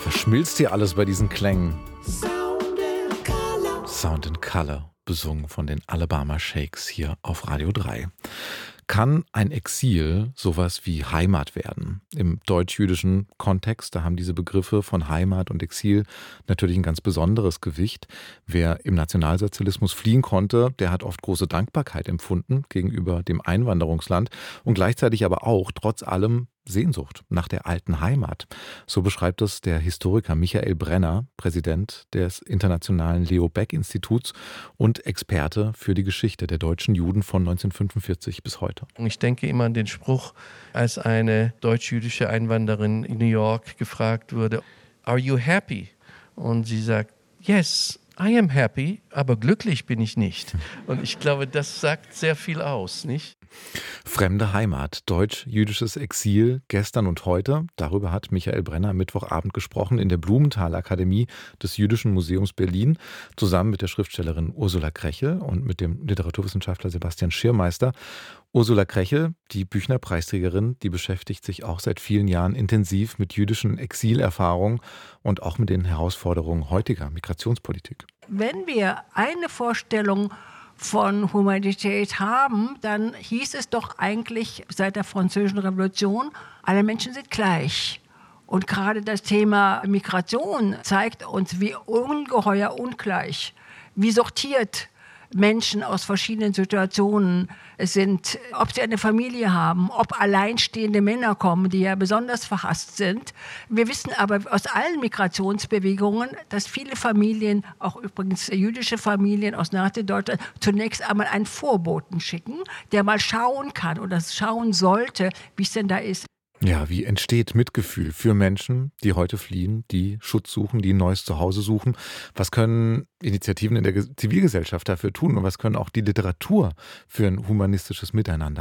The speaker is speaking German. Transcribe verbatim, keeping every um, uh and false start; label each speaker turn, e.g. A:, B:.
A: Schmilzt hier alles bei diesen Klängen. Sound and Color, besungen von den Alabama Shakes hier auf Radio drei. Kann ein Exil sowas wie Heimat werden? Im deutsch-jüdischen Kontext, da haben diese Begriffe von Heimat und Exil natürlich ein ganz besonderes Gewicht. Wer im Nationalsozialismus fliehen konnte, der hat oft große Dankbarkeit empfunden gegenüber dem Einwanderungsland und gleichzeitig aber auch trotz allem Sehnsucht nach der alten Heimat. So beschreibt es der Historiker Michael Brenner, Präsident des Internationalen Leo Baeck Instituts und Experte für die Geschichte der deutschen Juden von neunzehnhundertfünfundvierzig bis heute.
B: Ich denke immer an den Spruch, als eine deutsch-jüdische Einwanderin in New York gefragt wurde, "Are you happy?" Und sie sagt, "Yes, I am happy, aber glücklich bin ich nicht." Und ich glaube, das sagt sehr viel aus, nicht?
A: Fremde Heimat, deutsch-jüdisches Exil, gestern und heute. Darüber hat Michael Brenner am Mittwochabend gesprochen in der Blumenthal-Akademie des Jüdischen Museums Berlin, zusammen mit der Schriftstellerin Ursula Krechel und mit dem Literaturwissenschaftler Sebastian Schirmeister. Ursula Krechel, die Büchner-Preisträgerin, die beschäftigt sich auch seit vielen Jahren intensiv mit jüdischen Exilerfahrungen und auch mit den Herausforderungen heutiger Migrationspolitik.
C: Wenn wir eine Vorstellung von Humanität haben, dann hieß es doch eigentlich seit der Französischen Revolution, alle Menschen sind gleich. Und gerade das Thema Migration zeigt uns, wie ungeheuer ungleich, wie sortiert Menschen aus verschiedenen Situationen sind, ob sie eine Familie haben, ob alleinstehende Männer kommen, die ja besonders verhasst sind. Wir wissen aber aus allen Migrationsbewegungen, dass viele Familien, auch übrigens jüdische Familien aus Nazi-Deutschland, zunächst einmal einen Vorboten schicken, der mal schauen kann oder schauen sollte, wie es denn da ist.
A: Ja, wie entsteht Mitgefühl für Menschen, die heute fliehen, die Schutz suchen, die ein neues Zuhause suchen? Was können Initiativen in der Zivilgesellschaft dafür tun und was können auch die Literatur für ein humanistisches Miteinander